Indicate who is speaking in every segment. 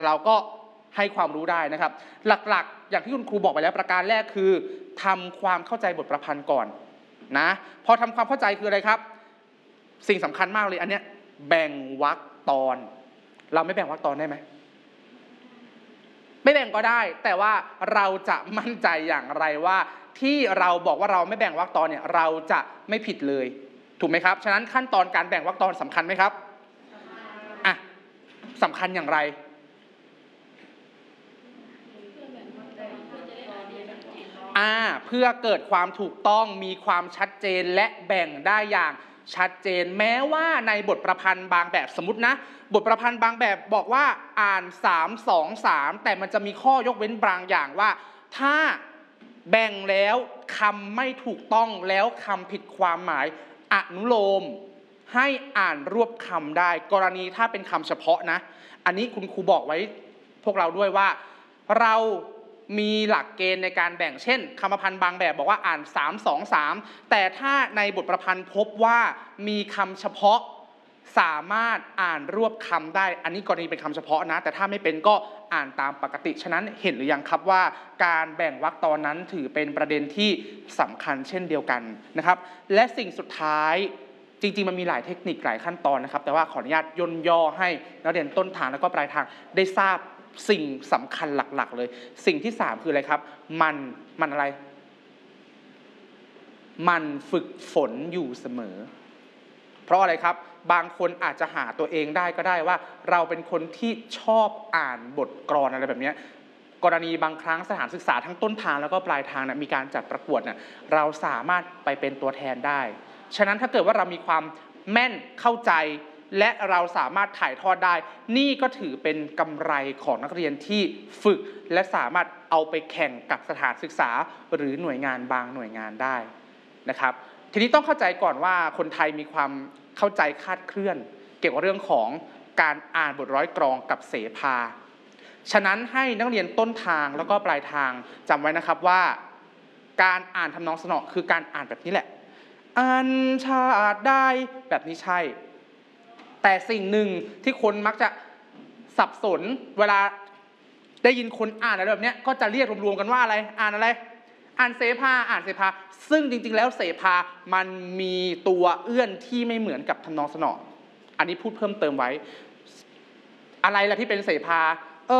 Speaker 1: เราก็ให้ความรู้ได้นะครับ หลักๆอย่างที่คุณครูบอกไปแล้วประการแรกคือทำความเข้าใจบทประพันธ์ก่อนนะพอทำความเข้าใจคืออะไรครับสิ่งสำคัญมากเลยอันเนี้ยแบ่งวรรคตอนเราไม่แบ่งวรรคตอนได้ไหมไม่แบ่งก็ได้แต่ว่าเราจะมั่นใจอย่างไรว่าที่เราบอกว่าเราไม่แบ่งวรรคตอนเนี่ยเราจะไม่ผิดเลยถูกไหมครับฉะนั้นขั้นตอนการแบ่งวรรคตอนสำคัญไหมครับอ่ะสำคัญอย่างไรเพื่อเกิดความถูกต้องมีความชัดเจนและแบ่งได้อย่างชัดเจนแม้ว่าในบทประพันธ์บางแบบสมมตินะบทประพันธ์บางแบบบอกว่าอ่าน3 2 3แต่มันจะมีข้อยกเว้นบางอย่างว่าถ้าแบ่งแล้วคำไม่ถูกต้องแล้วคำผิดความหมายอนุโลมให้อ่านรวบคำได้กรณีถ้าเป็นคำเฉพาะนะอันนี้คุณครูบอกไว้พวกเราด้วยว่าเรามีหลักเกณฑ์ในการแบ่งเช่นคำประพันธ์บางแบบบอกว่าอ่าน3 2 3แต่ถ้าในบทประพันธ์พบว่ามีคำเฉพาะสามารถอ่านรวบคำได้อันนี้กรณีเป็นคำเฉพาะนะแต่ถ้าไม่เป็นก็อ่านตามปกติฉะนั้นเห็นหรือยังครับว่าการแบ่งวรรคตอนนั้นถือเป็นประเด็นที่สำคัญเช่นเดียวกันนะครับและสิ่งสุดท้ายจริงๆมันมีหลายเทคนิคหลายขั้นตอนนะครับแต่ว่าขออนุญาตย่นย่อให้นักเรียนต้นทางแล้วก็ปลายทางได้ทราบสิ่งสำคัญหลักๆเลยสิ่งที่3คืออะไรครับมันอะไรมันฝึกฝนอยู่เสมอเพราะอะไรครับบางคนอาจจะหาตัวเองได้ก็ได้ว่าเราเป็นคนที่ชอบอ่านบทกลอนอะไรแบบนี้กรณีบางครั้งสถานศึกษาทั้งต้นทางแล้วก็ปลายทางมีการจัดประกวดเราสามารถไปเป็นตัวแทนได้ฉะนั้นถ้าเกิดว่าเรามีความแม่นเข้าใจและเราสามารถถ่ายทอดได้นี่ก็ถือเป็นกำไรของนักเรียนที่ฝึกและสามารถเอาไปแข่งกับสถานศึกษาหรือหน่วยงานบางหน่วยงานได้นะครับทีนี้ต้องเข้าใจก่อนว่าคนไทยมีความเข้าใจคลาดเคลื่อนเกี่ยวกับเรื่องของการอ่านบทร้อยกลองกับเสภาฉะนั้นให้นักเรียนต้นทางแล้วก็ปลายทางจำไว้นะครับว่าการอ่านทำนองสนอคือการอ่านแบบนี้แหละอันชาติได้แบบนี้ใช่แต่สิ่งหนึ่งที่คนมักจะสับสนเวลาได้ยินคนอ่านอะไรแบบนี้ก็จะเรียกรวมๆกันว่าอะไรอ่านอะไรอ่านเสภาอ่านเสภาซึ่งจริงๆแล้วเสภามันมีตัวเอื้อนที่ไม่เหมือนกับทำนองสนออันนี้พูดเพิ่มเติมไว้อะไรล่ะที่เป็นเสภา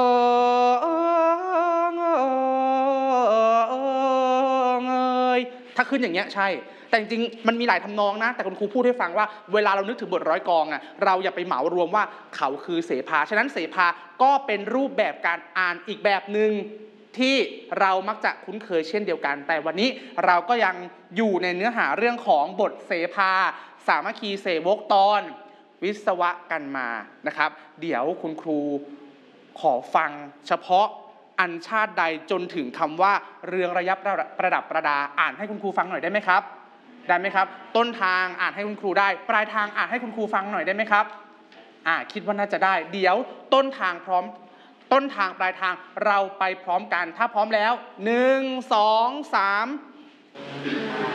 Speaker 1: ถ้าขึ้นอย่างเงี้ยใช่แต่จริงๆมันมีหลายทำนองนะแต่คุณครูพูดให้ฟังว่าเวลาเรานึกถึงบทร้อยกลองเราอย่าไปเหมารวมว่าเขาคือเสภาฉะนั้นเสภาก็เป็นรูปแบบการอ่านอีกแบบหนึ่งที่เรามักจะคุ้นเคยเช่นเดียวกันแต่วันนี้เราก็ยังอยู่ในเนื้อหาเรื่องของบทเสภาสามัคคีเสวกตอนวิศวะกันมานะครับเดี๋ยวคุณครูขอฟังเฉพาะอัญชาติใดจนถึงคำว่าเรืองระยับประดับประดาอ่านให้คุณครูฟังหน่อยได้ไหมครับได้ไหมครับต้นทางอ่านให้คุณครูได้ปลายทางอ่านให้คุณครูฟังหน่อยได้ไหมครับคิดว่าน่าจะได้เดี๋ยวต้นทางปลายทางเราไปพร้อมกันถ้าพร้อมแล้ว1 2 3